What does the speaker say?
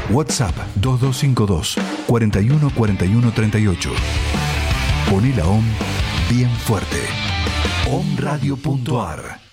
WhatsApp 2252 41 41 38. Poné la OM bien fuerte. omradio.ar